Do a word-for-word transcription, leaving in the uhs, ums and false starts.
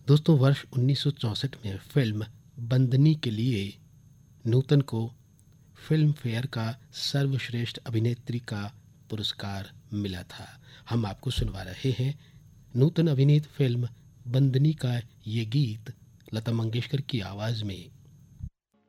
दोस्तों, वर्ष उन्नीस सौ चौंसठ में फिल्म बंदनी के लिए नूतन को फिल्म फेयर का सर्वश्रेष्ठ अभिनेत्री का पुरस्कार मिला था। हम आपको सुनवा रहे हैं नूतन अभिनीत फिल्म बंदनी का ये गीत लता मंगेशकर की आवाज़ में।